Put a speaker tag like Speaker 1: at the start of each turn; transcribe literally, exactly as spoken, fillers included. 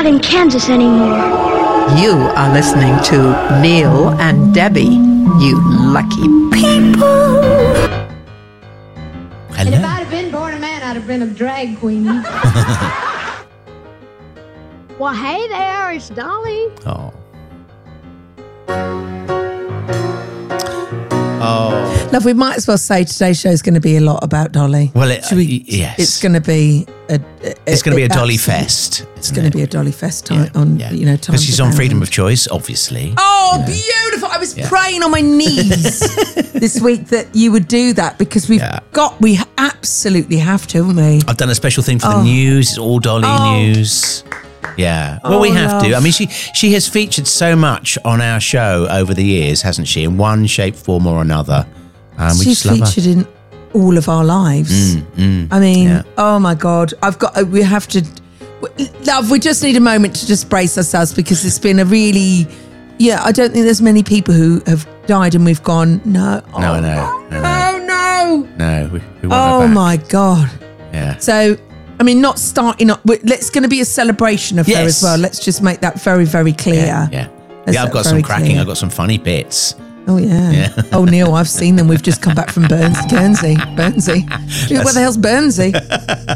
Speaker 1: in Kansas anymore.
Speaker 2: You are listening to Neil and Debbie, you lucky people.
Speaker 3: Hello. And if I'd have been born a man, I'd have been a drag queen.
Speaker 1: Well, hey there, it's Dolly.
Speaker 4: Oh. Oh.
Speaker 5: Love, we might as well say today's show is going to be a lot about Dolly.
Speaker 4: Well, it,
Speaker 5: Should we,
Speaker 4: uh, yes.
Speaker 5: It's going to be a, a
Speaker 4: It's going to be a Dolly
Speaker 5: absolute-
Speaker 4: fest.
Speaker 5: It's going to be a Dolly fest time
Speaker 4: Yeah,
Speaker 5: on,
Speaker 4: yeah.
Speaker 5: you know, time.
Speaker 4: Because she's on Freedom of Choice, obviously.
Speaker 5: Oh,
Speaker 4: you know.
Speaker 5: beautiful. I was
Speaker 4: Yeah.
Speaker 5: praying on my knees this week that you would do that because we've
Speaker 4: Yeah.
Speaker 5: got, we absolutely have to, haven't we?
Speaker 4: I've done a special thing for
Speaker 5: Oh.
Speaker 4: the news. It's all Dolly
Speaker 5: Oh.
Speaker 4: news. Yeah. Well,
Speaker 5: Oh,
Speaker 4: we have to.
Speaker 5: love.
Speaker 4: I mean, she she has featured so much on our show over the years, hasn't she? In one shape, form or another. Um, we
Speaker 5: She's
Speaker 4: just love her.
Speaker 5: featured in all of our lives.
Speaker 4: Mm, mm,
Speaker 5: I mean,
Speaker 4: yeah.
Speaker 5: oh my God, I've got, uh, we have to, w- love, we just need a moment to just brace ourselves because it's been a really, yeah, I don't think there's many people who have died and we've gone, no. Oh,
Speaker 4: No, no, no, no.
Speaker 5: Oh no.
Speaker 4: No, we, we want her
Speaker 5: Oh
Speaker 4: back.
Speaker 5: my God.
Speaker 4: Yeah.
Speaker 5: So, I mean, not starting up, we- let's going to be a celebration of her
Speaker 4: Yes.
Speaker 5: as well. Let's just make that very, very clear.
Speaker 4: Yeah, yeah.
Speaker 5: That's
Speaker 4: Yeah, I've got
Speaker 5: very
Speaker 4: some cracking.
Speaker 5: clear.
Speaker 4: I've got some funny bits.
Speaker 5: Oh, yeah.
Speaker 4: Yeah.
Speaker 5: Oh, Neil, I've seen them. We've just come back from Burns, Guernsey. Guernsey. Where the hell's Guernsey?